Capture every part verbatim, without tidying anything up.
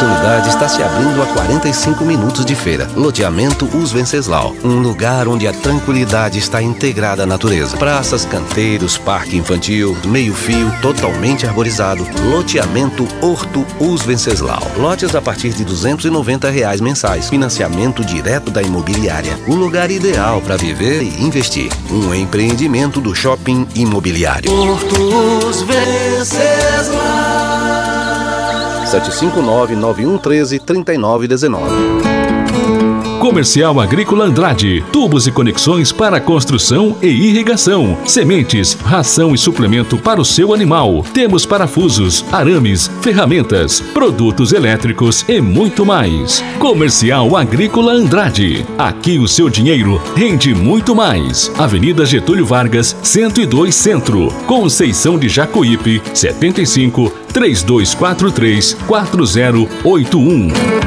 oportunidade está se abrindo a quarenta e cinco minutos de feira. Loteamento Os Venceslau, um lugar onde a tranquilidade está integrada à natureza. Praças, canteiros, parque infantil, meio-fio, totalmente arborizado. Loteamento Horto Os Venceslau. Lotes a partir de duzentos e noventa reais mensais. Financiamento direto da imobiliária. O lugar ideal para viver e investir. Um empreendimento do Shopping Imobiliário. Horto Os Venceslau. sete cinco nove, nove um um três, três nove um nove. Comercial Agrícola Andrade, tubos e conexões para construção e irrigação, sementes, ração e suplemento para o seu animal. Temos parafusos, arames, ferramentas, produtos elétricos e muito mais. Comercial Agrícola Andrade, aqui o seu dinheiro rende muito mais. Avenida Getúlio Vargas, cento e dois Centro, Conceição de Jacuípe, setenta e cinco, três dois quatro três, quatro zero oito um.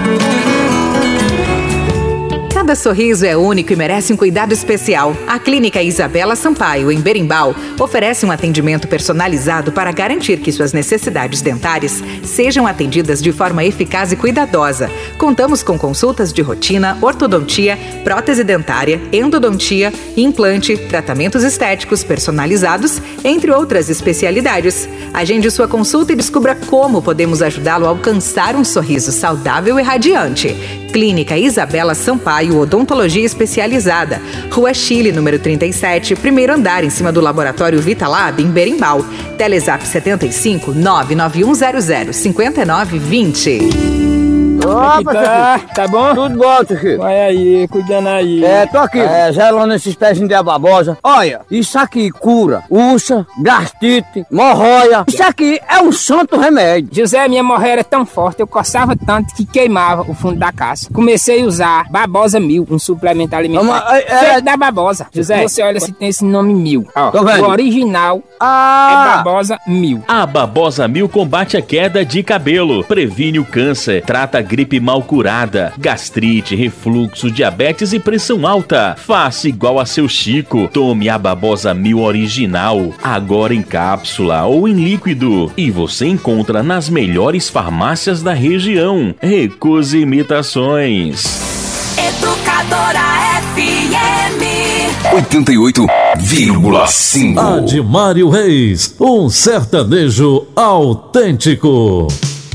Cada sorriso é único e merece um cuidado especial. A Clínica Isabela Sampaio, em Berimbau, oferece um atendimento personalizado para garantir que suas necessidades dentárias sejam atendidas de forma eficaz e cuidadosa. Contamos com consultas de rotina, ortodontia, prótese dentária, endodontia, implante, tratamentos estéticos personalizados, entre outras especialidades. Agende sua consulta e descubra como podemos ajudá-lo a alcançar um sorriso saudável e radiante. Clínica Isabela Sampaio, Odontologia Especializada, Rua Chile, número trinta e sete, primeiro andar, em cima do Laboratório Vitalab, em Berimbau. Telezap setenta e cinco, nove nove um zero zero, cinco nove dois zero. Opa, tá, tá bom? Tudo bom, Chico. Vai aí, cuidando aí. É, tô aqui, é, gelando esses pezinhos de ababosa. Olha, isso aqui cura ursa, gastite, morroia. Isso aqui é um santo remédio. José, minha morreira era tão forte, eu coçava tanto que queimava o fundo da casa. Comecei a usar Babosa Mil, um suplemento alimentar. Uma, é, feito é... da Babosa. José, você olha se tem esse nome Mil. Ó, o original ah. é Babosa Mil. A Babosa Mil combate a queda de cabelo, previne o câncer, trata a gripe mal curada, gastrite, refluxo, diabetes e pressão alta. Faça igual a seu Chico. Tome a Babosa Mil original, agora em cápsula ou em líquido. E você encontra nas melhores farmácias da região. Recuse imitações. Educadora F M oitenta e oito vírgula cinco. Admário Reis, um sertanejo autêntico.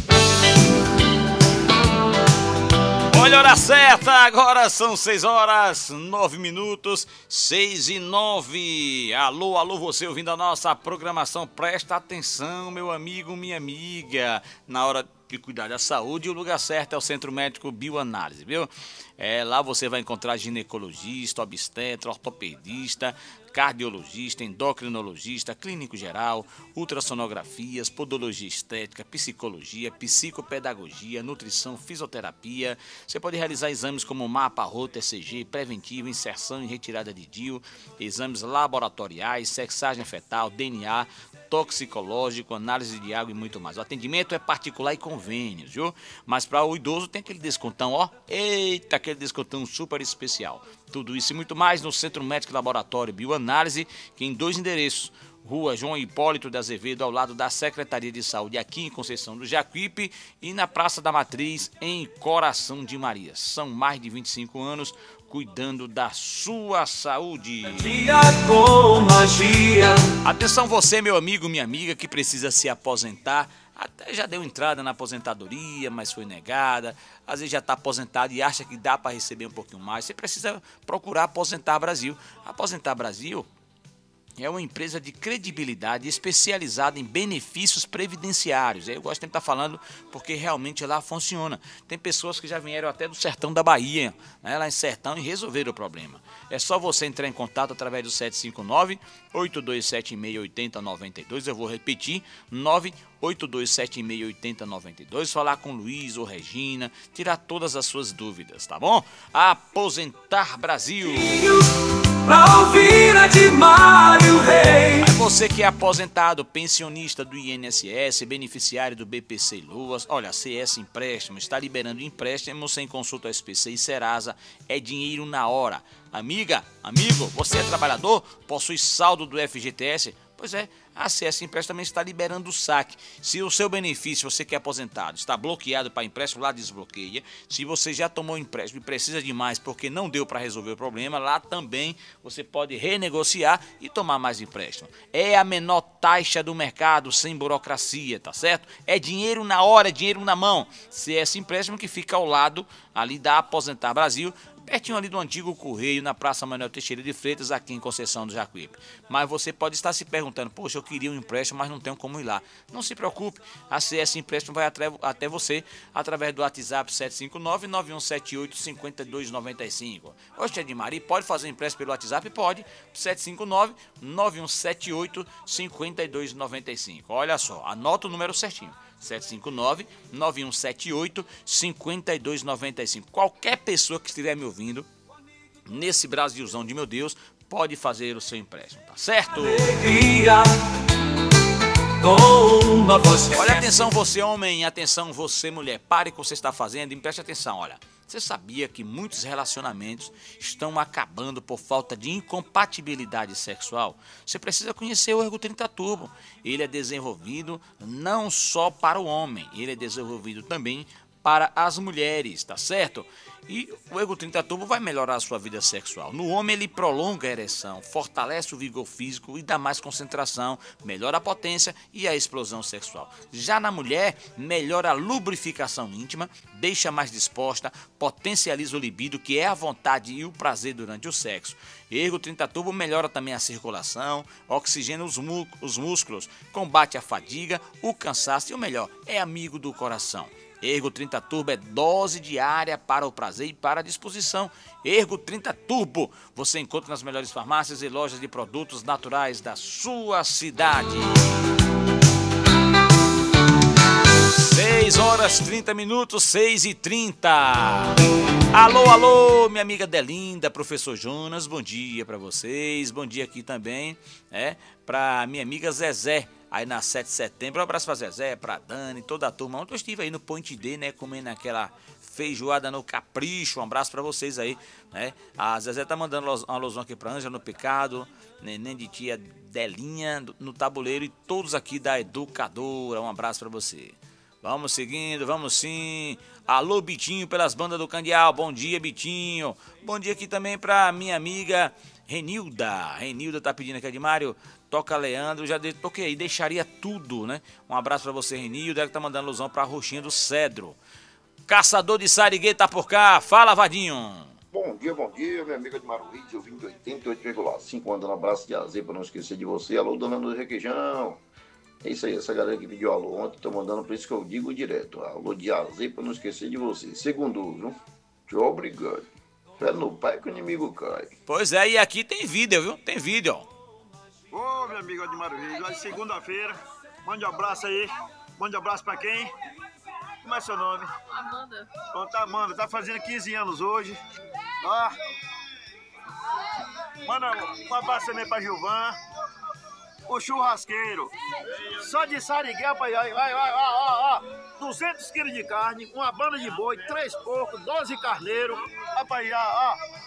Olha a hora certa, agora são seis horas, nove minutos, seis e nove. Alô, alô, você ouvindo a nossa programação, presta atenção, meu amigo, minha amiga. Na hora de cuidar da saúde, o lugar certo é o Centro Médico Bioanálise, viu? É, lá você vai encontrar ginecologista, obstetra, ortopedista, cardiologista, endocrinologista, clínico geral, ultrassonografias, podologia estética, psicologia, psicopedagogia, nutrição, fisioterapia. Você pode realizar exames como mapa, rota, E C G, preventivo, inserção e retirada de D I U, exames laboratoriais, sexagem fetal, D N A, toxicológico, análise de água e muito mais. O atendimento é particular e convênios, viu? Mas para o idoso tem aquele descontão, ó. Eita, aquele descontão super especial. Tudo isso e muito mais no Centro Médico Laboratório Bioanálise, que em dois endereços. Rua João Hipólito de Azevedo, ao lado da Secretaria de Saúde, aqui em Conceição do Jacuípe, e na Praça da Matriz, em Coração de Maria. São mais de vinte e cinco anos cuidando da sua saúde. Dia com magia. Atenção você, meu amigo, minha amiga, que precisa se aposentar. Até já deu entrada na aposentadoria, mas foi negada. Às vezes já está aposentado e acha que dá para receber um pouquinho mais. Você precisa procurar Aposentar Brasil. Aposentar Brasil é uma empresa de credibilidade especializada em benefícios previdenciários. Eu gosto de estar falando porque realmente lá funciona. Tem pessoas que já vieram até do sertão da Bahia, né, lá em Sertão, e resolveram o problema. É só você entrar em contato através do sete cinco nove, oito dois sete seis, oito zero nove dois. Eu vou repetir, nove oito dois sete seis, oito zero nove dois. Falar com Luiz ou Regina, tirar todas as suas dúvidas, tá bom? Aposentar Brasil. Pra ouvir a de Mário Reis. É você que é aposentado, pensionista do I N S S, beneficiário do B P C e Luas. Olha, a C S Empréstimo está liberando empréstimo sem consulta ao S P C e Serasa. É dinheiro na hora. Amiga, amigo, você é trabalhador? Possui saldo do F G T S? Pois é, a C S Empréstimo também está liberando o saque. Se o seu benefício, você que é aposentado, está bloqueado para empréstimo, lá desbloqueia. Se você já tomou empréstimo e precisa de mais porque não deu para resolver o problema, lá também você pode renegociar e tomar mais empréstimo. É a menor taxa do mercado, sem burocracia, tá certo? É dinheiro na hora, é dinheiro na mão. C S Empréstimo, que fica ao lado ali da Aposentar Brasil, pertinho ali do antigo Correio, na Praça Manuel Teixeira de Freitas, aqui em Conceição do Jacuípe. Mas você pode estar se perguntando, poxa, eu queria um empréstimo, mas não tenho como ir lá. Não se preocupe, a C S Empréstimo vai até você através do WhatsApp sete cinco nove, nove um sete oito, cinco dois nove cinco. Oxe, Edmari, pode fazer empréstimo pelo WhatsApp? Pode, sete cinco nove, nove um sete oito, cinco dois nove cinco. Olha só, anota o número certinho. sete cinco nove, nove um sete oito, cinco dois nove cinco. Qualquer pessoa que estiver me ouvindo, nesse Brasilzão de meu Deus, pode fazer o seu empréstimo, tá certo? Alegria, olha, atenção você homem, atenção você mulher, pare o que você está fazendo e me preste atenção, olha. Você sabia que muitos relacionamentos estão acabando por falta de incompatibilidade sexual? Você precisa conhecer o Ergo trinta Turbo. Ele é desenvolvido não só para o homem, ele é desenvolvido também para as mulheres, tá certo? E o Ergo trinta Turbo vai melhorar a sua vida sexual. No homem ele prolonga a ereção, fortalece o vigor físico e dá mais concentração, melhora a potência e a explosão sexual. Já na mulher, melhora a lubrificação íntima, deixa mais disposta, potencializa o libido, que é a vontade e o prazer durante o sexo. Ergo trinta Turbo melhora também a circulação, oxigena os, os músculos, combate a fadiga, o cansaço e o melhor, é amigo do coração. Ergo trinta Turbo é dose diária para o prazer e para a disposição. Ergo trinta Turbo você encontra nas melhores farmácias e lojas de produtos naturais da sua cidade. seis horas trinta minutos, seis e trinta. Alô, alô, minha amiga Delinda, professor Jonas, bom dia para vocês. Bom dia aqui também, é, para minha amiga Zezé. Aí na sete de setembro, um abraço pra Zezé, pra Dani, toda a turma. Ontem eu estive aí no Point D, né, comendo aquela feijoada no Capricho. Um abraço pra vocês aí, né. A Zezé tá mandando uma alusão aqui pra Ângela no Picado, neném de tia Delinha no Tabuleiro e todos aqui da Educadora. Um abraço pra você. Vamos seguindo, vamos sim. Alô, Bitinho, pelas bandas do Candial. Bom dia, Bitinho. Bom dia aqui também pra minha amiga Renilda. Renilda tá pedindo aqui de Mário. Toca Leandro, já toquei aí, deixaria tudo, né? Um abraço pra você, Renildo, ele que tá mandando alusão pra Roxinha do Cedro. Caçador de Sariguê tá por cá, fala, Vadinho. Bom dia, bom dia, minha amiga de Maruíde, eu vim de oitenta e oito vírgula cinco, mandando um abraço de azeite pra não esquecer de você. Alô, dona do Requeijão. É isso aí, essa galera que pediu alô ontem, tô mandando, por isso que eu digo direto. Alô de azeite pra não esquecer de você. Segundo, viu? Tchau, obrigado. Fé no pai que o inimigo cai. Pois é, e aqui tem vídeo, viu? Tem vídeo, ó. Ô, meu amigo Admaro Rigo, hoje segunda-feira, mande um abraço aí, mande um abraço pra quem? Como é seu nome? Amanda. Então tá, Amanda, tá fazendo quinze anos hoje, ó. Manda um abraço também pra Gilvan, o churrasqueiro, só de Sarigué, rapaz, vai, vai, vai, ó, ó, ó, duzentos quilos de carne, uma banda de boi, três porcos, doze carneiros, rapaz, ó, ó.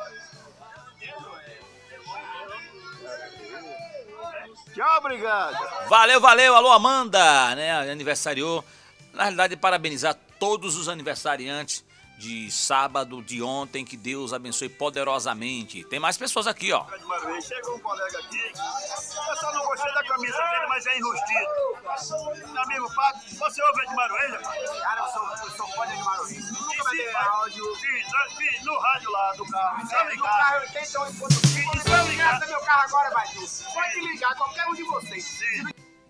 Tchau, obrigado. Valeu, valeu, alô Amanda, né, aniversariou. Na realidade, parabenizar todos os aniversariantes de sábado, de ontem, que Deus abençoe poderosamente. Tem mais pessoas aqui, ó. Chegou um colega aqui, eu só não gostei da camisa dele, mas é enrustido. Meu amigo Pato, você ouve de Maruíja? Cara, eu sou, eu sou fã de Maruíja. Nunca vai ter áudio. Sim, no rádio lá do carro. É, no carro eu tenho um ponto cinco. Se eu ligar no meu carro agora, vai tu. Pode ligar, qualquer um de vocês. Sim.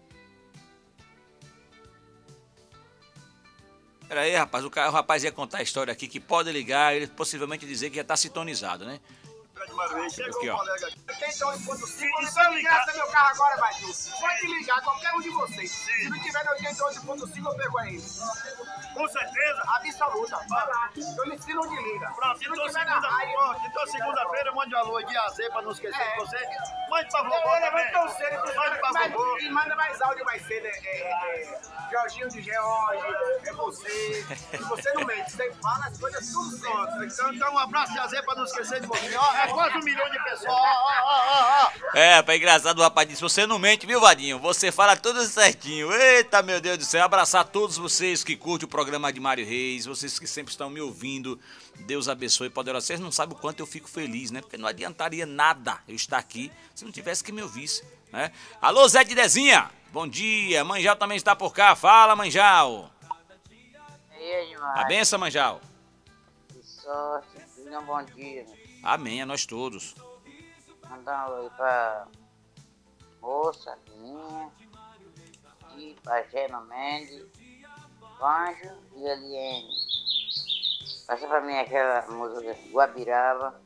Pera aí, rapaz, o, cara, o rapaz ia contar a história aqui, que pode ligar, ele possivelmente dizer que já tá sintonizado, né? Chegou um colega aqui. Tem dois ponto cinco. Se eu ligar no meu carro agora, vai tu. Pode ligar, qualquer um de vocês. Se não tiver no oitenta e oito ponto cinco, eu pego aí. Com certeza? Absoluta. Eu lhe ensino onde liga. Pronto, então segunda-feira, então segunda-feira mande um alô de A Z pra não esquecer de você. Mande pra vovô também. Mande pra vovô. E manda mais áudio mais cedo. É, é, é, Jorginho de George, é você. E você não mente, você fala as coisas tudo certo. Então, então um abraço de A Z pra não esquecer de você. Ó, é quase um milhão de pessoas. Ó, ó, ó, ó. É, rapaz, engraçado, o rapaz disse, você não mente, viu, Vadinho? Você fala tudo certinho. Eita, meu Deus do céu. Abraçar todos vocês que curtem o programa de Mário Reis, vocês que sempre estão me ouvindo. Deus abençoe, poderoso. Vocês não sabem o quanto eu fico feliz, né? Porque não adiantaria nada eu estar aqui se não tivesse que me ouvisse, né? Alô, Zé de Dezinha. Bom dia. Manjal também está por cá. Fala, Manjal. E aí, Mário? A benção, Manjal. Que sorte. Um bom dia. Amém, a nós todos. Mandar um oi pra moça minha e pra Gema Mendes, Anjo e Eliane. Passa pra mim aquela música Guabiraba.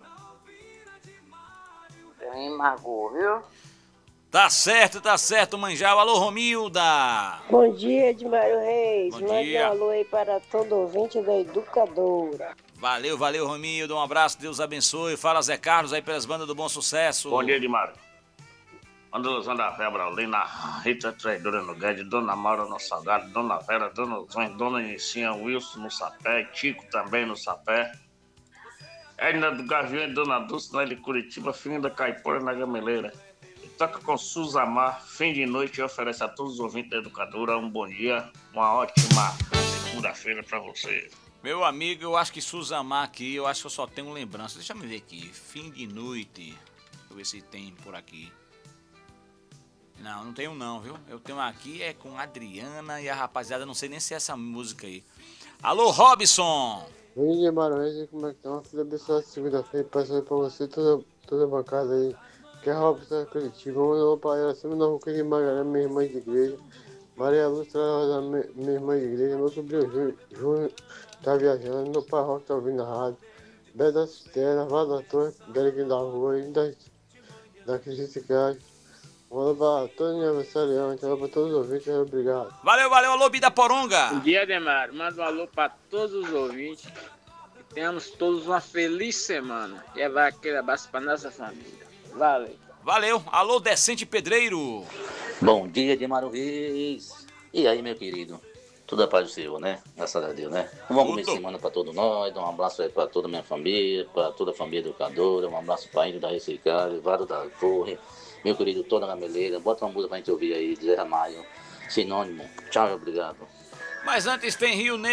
Pra mim, Margot, viu? Tá certo, tá certo, Manjal. Alô, Romilda. Bom dia, Edmário Reis. Bom Mande dia. um alô aí para todo ouvinte da Educadora. Valeu, valeu, Romildo. Um abraço, Deus abençoe. Fala, Zé Carlos, aí pelas bandas do Bom Sucesso. Bom dia, Edmário. Manda Luzão da Febra, Lina, Rita Traidora no Guedes, Dona Maura no Salgado, Dona Vera, Dona Zói, Dona Inicinha, Wilson no Sapé, Tico também no Sapé. Edna do Gavião e Dona Dulce, lá de Curitiba, Filhinha da Caipora na Gameleira. Toca com Suzamar, fim de noite, e oferece a todos os ouvintes da Educadora um bom dia, uma ótima segunda-feira pra você. Meu amigo, eu acho que Suzamar aqui, eu acho que eu só tenho lembrança. Deixa eu ver aqui, fim de noite. Deixa eu ver se tem por aqui. Não, não tenho não, viu? Eu tenho aqui, é com a Adriana e a rapaziada, não sei nem se é essa música aí. Alô, Robson! Bom dia, Maranhão, como é que tá? Uma filha abençoada segunda-feira, passando pra você, toda, toda a bancada aí. Que é Robson Curitiba, um alô para ela, sempre na rua de Magalhães, minha irmã de igreja. Maria Lúcia, minha irmã de igreja, meu sobrinho Júnior tá viajando, meu pai Roque tá ouvindo a rádio. Beto da Cisterna, Vada Torre, Deleguinho da Rua, e da, da Criticagem. Um alô para todo o aniversariante, um alô para todos os ouvintes, obrigado. Valeu, valeu, alô, Bida Poronga. Bom dia, Ademar. Manda um alô para todos os ouvintes. Que tenhamos todos uma feliz semana. E vai aquele abraço para nossa família. Valeu. Valeu, alô, Decente Pedreiro. Bom dia, Mário Reis. E aí, meu querido? Tudo a paz do Senhor, né? Graças a Deus, né? Um bom começo de semana para todos nós. Um abraço aí para toda a minha família, para toda a família educadora. Um abraço para Índio da Reciclagem, Vado da Torre, meu querido Toda Gameleira. Bota uma música pra gente ouvir aí, de Zé Ramalho. Sinônimo. Tchau, obrigado. Mas antes tem Rio Negro.